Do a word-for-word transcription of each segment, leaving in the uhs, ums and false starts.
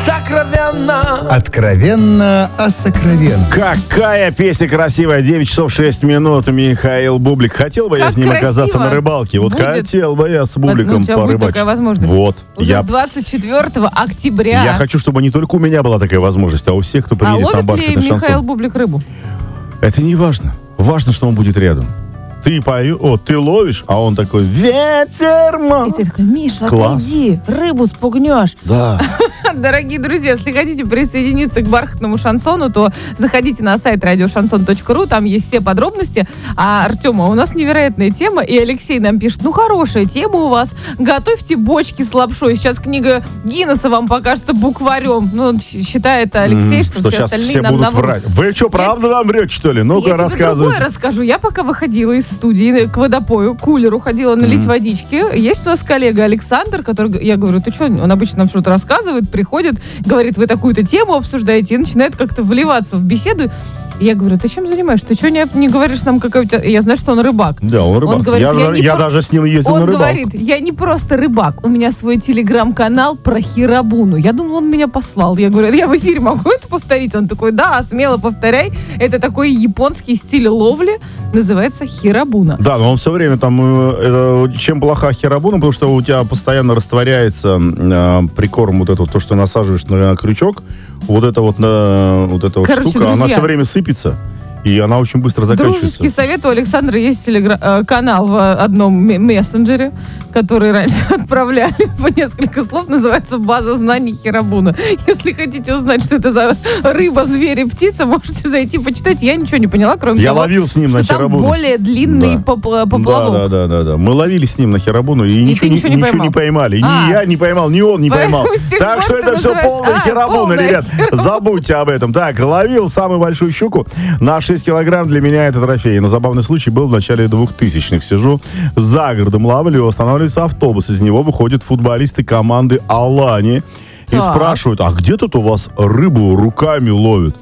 сокровенно. Откровенно о сокровенном. Какая песня красивая. девять часов шесть минут. Михаил Бублик. Хотел бы Как я с ним красиво оказаться на рыбалке. Вот будет. хотел бы я с Ну, Бубликом у тебя будет порыбачить. такая возможность. Вот. Уже Я, с двадцать четвёртого октября. я хочу, чтобы не только у меня была такая возможность, а у всех, кто а приедет на ловит ли бархатный Михаил шансон. Бублик рыбу? Это не важно. Важно, что он будет рядом. Ты пою, о, ты ловишь, а он такой: ветер мой. И ты такой: Миша, Класс. отойди, рыбу спугнешь. Да. Дорогие друзья, если хотите присоединиться к бархатному шансону, то заходите на сайт радиошансон точка ру, там есть все подробности. А, Артема, у нас невероятная тема, и Алексей нам пишет: ну, хорошая тема у вас, готовьте бочки с лапшой. Сейчас книга Гиннесса вам покажется букварем. Ну, он считает, Алексей, что, что все сейчас остальные все нам будут наврут. врать. Вы что, правда нам врете, что ли? Ну-ка, Я тебе другое рассказывайте. расскажу. Я пока выходила из студии к водопою, к кулеру ходила налить Мгм. водички. Есть у нас коллега Александр, который, я говорю: ты что, он обычно нам что-то рассказывает, приходит, говорит: вы такую-то тему обсуждаете, и начинает как-то вливаться в беседу. И я говорю: ты чем занимаешься? Ты что не, не говоришь нам, какой у тебя... Я знаю, что он рыбак. Да, он рыбак. Он говорит: я я я, не я про- даже с ним ездил Он на рыбалку. говорит: я не просто рыбак, у меня свой телеграм-канал про хирабуну. Я думала, он меня послал. Я говорю: я в эфире могу это повторить? Он такой: да, смело повторяй. Это такой японский стиль ловли, называется хирабуна. Да, но он все время там... э, э, чем плоха хирабуна, потому что у тебя постоянно растворяется э, прикорм, вот это вот, то, что насаживаешь на крючок, вот это вот, на, вот эта вот Короче, штука, она друзья, все время сыпется, и она очень быстро заканчивается. Дружеский совет: у Александра есть телегра- э, канал в одном м- мессенджере, который раньше отправляли по несколько слов, называется «База знаний хирабуна». Если хотите узнать, что это за рыба, зверь и птица, можете зайти почитать. Я ничего не поняла, кроме Я того, ловил с ним что на там хирабуну. более длинный Да. попла- поплавок. Да, да, да, да, да. Мы ловили с ним на хирабуну, и, И ничего, ты ничего не ничего поймал? не поймали. А. Ни я не поймал, ни он не Поэтому поймал. с тех Так пор что ты это все называешь- полная А, хирабуна, полная ребят. Забудьте об этом. Так, ловил самую большую щуку на шесть килограмм. Для меня это трофей. Но забавный случай был в начале двухтысячных. Сижу за городом, ловлю, останавливается автобус. Из него выходят футболисты команды «Алани» и Так. спрашивают: а где тут у вас рыбу руками ловят?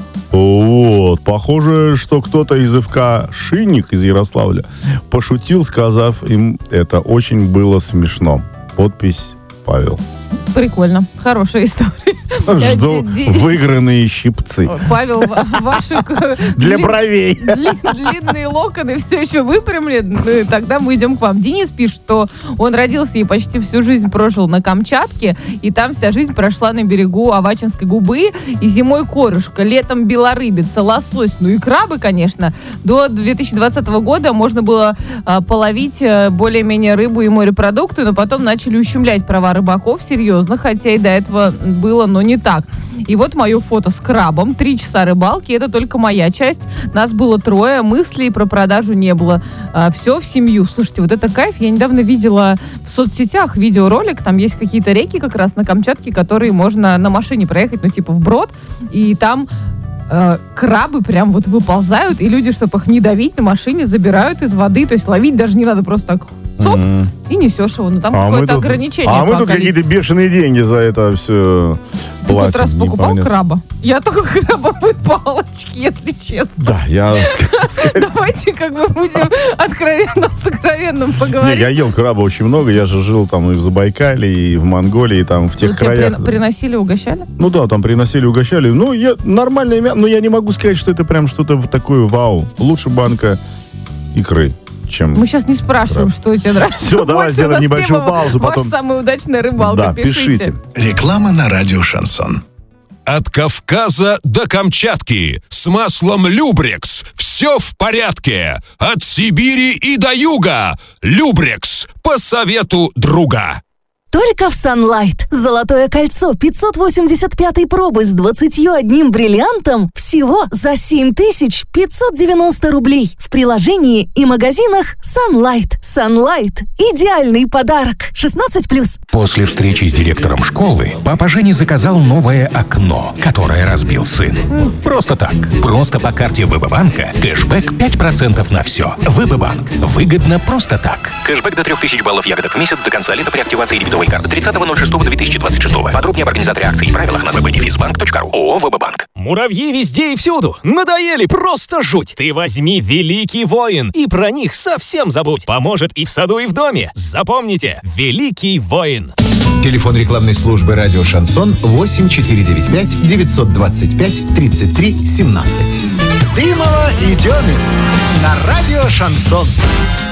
Вот, похоже, что кто-то из ФК «Шинник» из Ярославля пошутил, сказав им: это очень было смешно. Подпись Павел. Прикольно. Хорошая история. Жду Ди- ди- выигранные щипцы. Павел, ва- ваши к- Для длин- бровей. дли- длинные локоны все еще выпрямлены. Ну, и тогда мы идем к вам. Денис пишет, что он родился и почти всю жизнь прожил на Камчатке, и там вся жизнь прошла на берегу Авачинской губы, и зимой корюшка, летом белорыбица, лосось, ну и крабы, конечно. До две тысячи двадцатого года можно было а, половить а, более-менее рыбу и морепродукты, но потом начали ущемлять права рыбаков серьезно, хотя и до этого было, но не так. И вот мое фото с крабом. Три часа рыбалки. Это только моя часть. Нас было трое. Мыслей про продажу не было. А, все в семью. Слушайте, вот это кайф. Я недавно видела в соцсетях видеоролик. Там есть какие-то реки как раз на Камчатке, которые можно на машине проехать, ну типа вброд. И там э, крабы прям вот выползают. И люди, чтобы их не давить, на машине забирают из воды. То есть ловить даже не надо, просто так цоп, Мгм. и несешь его. Ну там А мы какое-то тут- ограничение. А мы по тут количеству. какие-то бешеные деньги за это все Ты платим. хоть раз покупал непонятно. краба? Я только крабовые палочки, если честно. Да, я... Давайте как бы будем откровенно с откровенным Не, поговорить. я ел краба очень много. Я же жил там и в Забайкале, и в Монголии, и там в тех Ну, тебе краях. при- приносили, угощали? Ну да, там приносили, угощали. Ну, я нормальное мясо, но я не могу сказать, что это прям что-то в такое вау. Лучше банка икры, чем... Мы сейчас не спрашиваем, Краб. что тебе нравится. Всё, давай больше. сделаем У нас небольшую тема паузу, потом- Ваша самая удачная рыбалка. Да, пишите. Реклама на радио «Шансон». От Кавказа до Камчатки с маслом Любрекс все в порядке. От Сибири и до юга Любрекс по совету друга. Только в Sunlight. Золотое кольцо пятьсот восемьдесят пятой пробы с двадцатью одним бриллиантом всего за семь тысяч пятьсот девяносто рублей. В приложении и магазинах Sunlight. Sunlight – идеальный подарок. шестнадцать плюс. После встречи с директором школы папа Женя заказал новое окно, которое разбил сын. Просто так. Просто по карте ВБ-банка кэшбэк пять процентов на все. ВБ-банк. Выгодно просто так. Кэшбэк до трех тысяч баллов ягодок в месяц до конца лета при активации дебетовой карты тридцатого ноль шестого две тысячи двадцать шестого. Подробнее об организаторе акций и правилах на вэ бэ дефис банк точка ру. ООО «ВБ-банк». Муравьи везде и всюду. Надоели, просто жуть. Ты возьми «Великий воин» и про них совсем забудь. Поможет и в саду, и в доме. Запомните, «Великий воин». Телефон рекламной службы «Радио Шансон» восемь четыре девять пять девятьсот двадцать пять тридцать три семнадцать. Дымова и Демин на радио «Шансон».